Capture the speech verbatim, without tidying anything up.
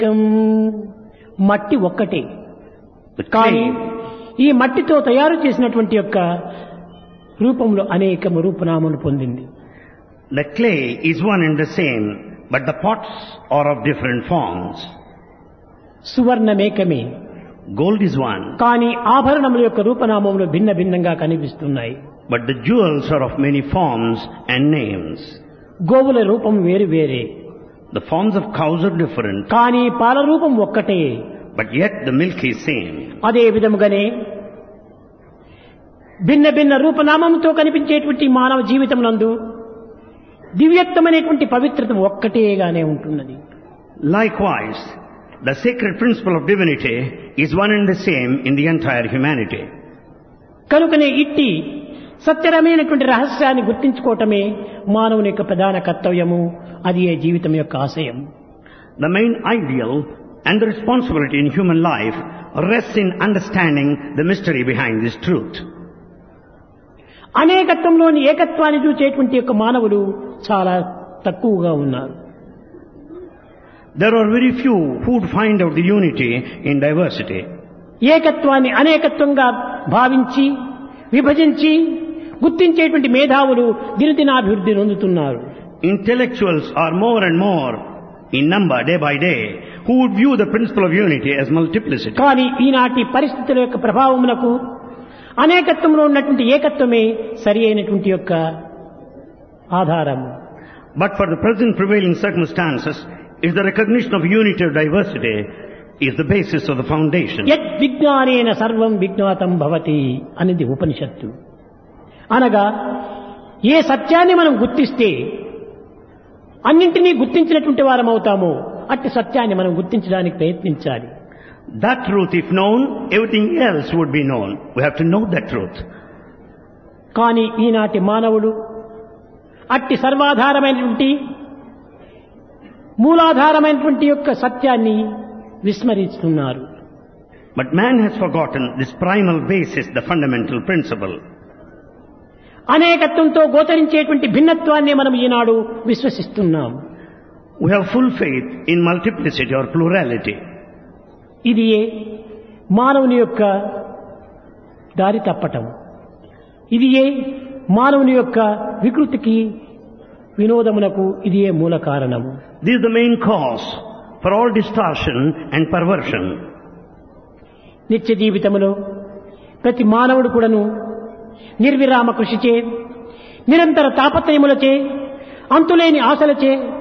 మట్టి ఒక్కటే కానీ ఈ మట్టితో తయారు చేసినటువంటి యొక్క రూపంలో అనేక రూపనామములు పొందింది. The clay is one and the same, but the pots are of different forms. సువర్ణమేకమే, gold is one, కానీ ఆభరణముల యొక్క రూపనామములు భిన్న భిన్నంగా కనిపిస్తున్నాయి. but the jewels are of many forms and names. గోవుల రూపం వేరు వేరే, the forms of cows are different, కానీ పాల రూపం ఒక్కటే, but yet the milk is same. అదే విధముగానే భిన్న భిన్న రూపనామంతో కనిపించేటువంటి మానవ జీవితం నందు దివ్యత్వమైనటువంటి పవిత్రత ఒక్కటేగానే ఉంటున్నది. Likewise, the sacred principle of divinity is one and the same in the entire humanity. కనుకనే ఇట్టి సత్యరమైనటువంటి రహస్యాన్ని గుర్తించుకోవటమే మానవుని యొక్క ప్రధాన కర్తవ్యము, అది ఏ జీవితం యొక్క ఆశయం. The main ideal and the responsibility in human life rests in understanding the mystery behind this truth. అనేకత్వంలోని ఏకత్వాన్ని చూచేటువంటి యొక్క మానవులు చాలా తక్కువగా ఉన్నారు. There are very few who would find out the unity in diversity. ఏకత్వాన్ని అనేకత్వంగా భావించి విభజించి గుర్తించేటువంటి మేధావులు దినదినాభివృద్ధి పొందుతున్నారు. Intellectuals are more and more in number day by day who would view the principle of unity as multiplicity. కానీ ఈనాటి పరిస్థితుల యొక్క ప్రభావమునకు అనేకత్వంలో ఉన్నటువంటి ఏకత్వమే సరి అయినటువంటి యొక్క ఆధారము. But for the present prevailing circumstances, is the recognition of unity or diversity is the basis of the foundation. యద్ విజ్ఞానేన సర్వం విజ్ఞాతం భవతి అనేది ఉపనిషత్తు. అనగా ఏ సత్యాన్ని మనం గుర్తిస్తే అన్నింటినీ గుర్తించినటువంటి వారం అవుతామో అట్టి సత్యాన్ని మనం గుర్తించడానికి ప్రయత్నించాలి. That truth, if known, everything else would be known. We have to know that truth. కానీ ఈనాటి మానవుడు అట్టి సర్వాధారమైనటువంటి మూలాధారమైనటువంటి యొక్క సత్యాన్ని విస్మరిస్తున్నారు. But man has forgotten this primal basis, the fundamental principle. అనేకత్వంతో గోచరించేటువంటి భిన్నత్వాన్ని మనం ఈనాడు విశ్వసిస్తున్నాం. We have full faith in multiplicity or plurality. ఇది మానవుని యొక్క దారి తప్పటం, ఇది మానవుని యొక్క వికృతికి వినోదమునకు ఇది మూల కారణము. This is the main cause for all distortion and perversion. నిత్య జీవితములో ప్రతి మానవుడు కూడాను నిర్విరామ కృషిచే, నిరంతర తాపత్రయములచే, అంతులేని ఆశలచే